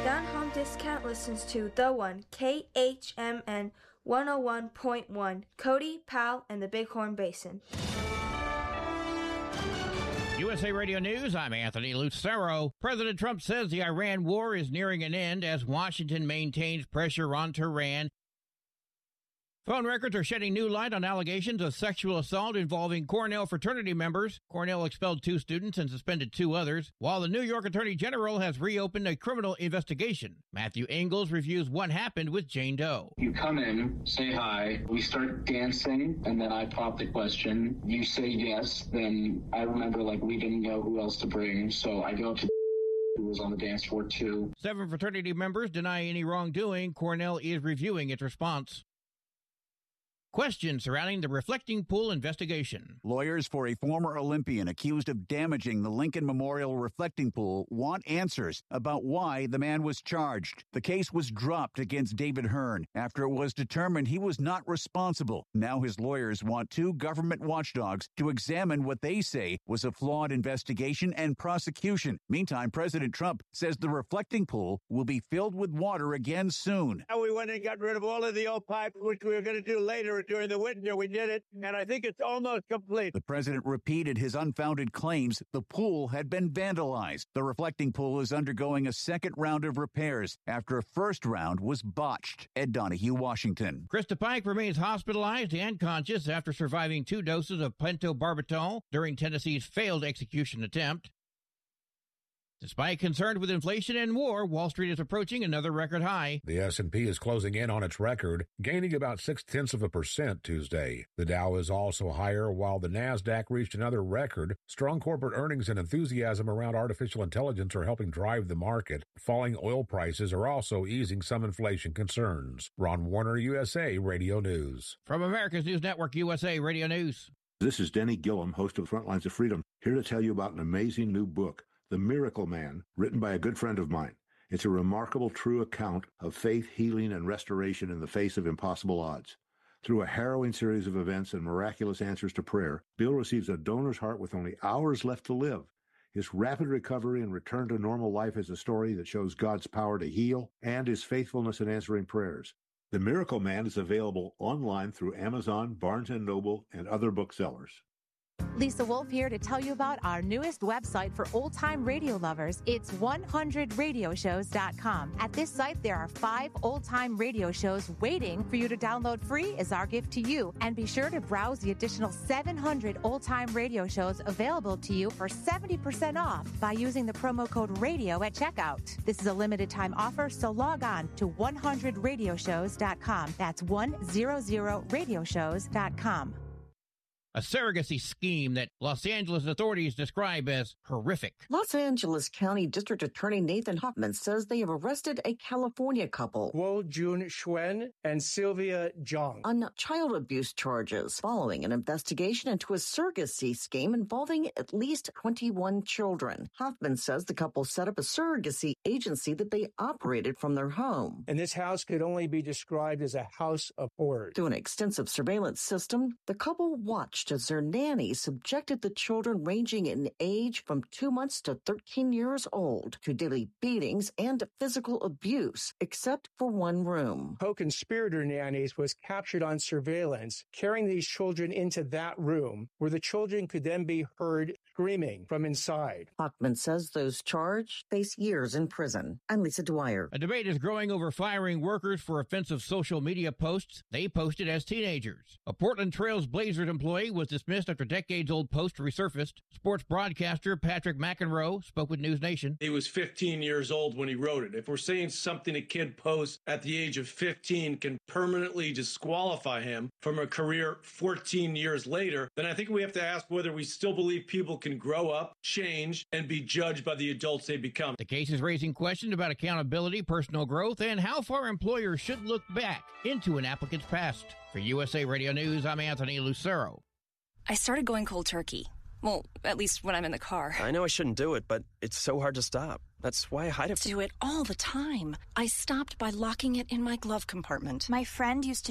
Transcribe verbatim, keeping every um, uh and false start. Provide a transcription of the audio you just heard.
Down Home Discount listens to The One, K H M N one oh one point one, Cody, Powell, and the Bighorn Basin. U S A Radio News, I'm Anthony Lucero. President Trump says the Iran war is nearing an end as Washington maintains pressure on Tehran. Phone records are shedding new light on allegations of sexual assault involving Cornell fraternity members. Cornell expelled two students and suspended two others, while the New York Attorney General has reopened a criminal investigation. Matthew Ingles reviews what happened with Jane Doe. You come in, say hi, we start dancing, and then I pop the question. You say yes, then I remember like we didn't know who else to bring, so I go up to who was on the dance floor too. Seven fraternity members deny any wrongdoing. Cornell is reviewing its response. Questions surrounding the reflecting pool investigation. Lawyers for a former Olympian accused of damaging the Lincoln Memorial reflecting pool want answers about why the man was charged. The case was dropped against David Hearn after it was determined he was not responsible. Now his lawyers want two government watchdogs to examine what they say was a flawed investigation and prosecution. Meantime, President Trump says the reflecting pool will be filled with water again soon. We went and got rid of all of the old pipes, which we were going to do later. During the winter, we did it, and I think it's almost complete. The president repeated his unfounded claims the pool had been vandalized. The reflecting pool is undergoing a second round of repairs after a first round was botched. Ed Donahue, Washington. Krista Pike remains hospitalized and conscious after surviving two doses of pentobarbital during Tennessee's failed execution attempt. Despite concerns with inflation and war, Wall Street is approaching another record high. The S and P is closing in on its record, gaining about six-tenths of a percent Tuesday. The Dow is also higher, while the NASDAQ reached another record. Strong corporate earnings and enthusiasm around artificial intelligence are helping drive the market. Falling oil prices are also easing some inflation concerns. Ron Warner, U S A Radio News. From America's News Network, U S A Radio News. This is Denny Gillum, host of Frontlines of Freedom, here to tell you about an amazing new book, The Miracle Man, written by a good friend of mine. It's a remarkable, true account of faith, healing, and restoration in the face of impossible odds. Through a harrowing series of events and miraculous answers to prayer, Bill receives a donor's heart with only hours left to live. His rapid recovery and return to normal life is a story that shows God's power to heal and his faithfulness in answering prayers. The Miracle Man is available online through Amazon, Barnes and Noble, and other booksellers. Lisa Wolf here to tell you about our newest website for old-time radio lovers. It's one hundred radio shows dot com. At this site, there are five old-time radio shows waiting for you to download free as our gift to you. And be sure to browse the additional seven hundred old-time radio shows available to you for seventy percent off by using the promo code RADIO at checkout. This is a limited-time offer, so log on to one hundred radio shows dot com. That's one hundred radio shows dot com. A surrogacy scheme that Los Angeles authorities describe as horrific. Los Angeles County District Attorney Nathan Hoffman says they have arrested a California couple, Guo Jun Xuan and Sylvia Zhang, on child abuse charges following an investigation into a surrogacy scheme involving at least twenty-one children. Hoffman says the couple set up a surrogacy agency that they operated from their home. And this house could only be described as a house of horrors. Through an extensive surveillance system, the couple watched as their nanny subjected the children ranging in age from two months to thirteen years old to daily beatings and physical abuse, except for one room. Co-conspirator nannies was captured on surveillance, carrying these children into that room, where the children could then be heard screaming from inside. Hoffman says those charged face years in prison. I'm Lisa Dwyer. A debate is growing over firing workers for offensive social media posts they posted as teenagers. A Portland Trails Blazers employee was dismissed after decades-old post resurfaced. Sports broadcaster Patrick McEnroe spoke with News Nation. He was fifteen years old when he wrote it. If we're saying something a kid posts at the age of fifteen can permanently disqualify him from a career fourteen years later, then I think we have to ask whether we still believe people can grow up, change, and be judged by the adults they become. The case is raising questions about accountability, personal growth, and how far employers should look back into an applicant's past. For U S A Radio News, I'm Anthony Lucero. I started going cold turkey. Well, at least when I'm in the car. I know I shouldn't do it, but it's so hard to stop. That's why I hide it. Do it all the time. I stopped by locking it in my glove compartment. My friend used to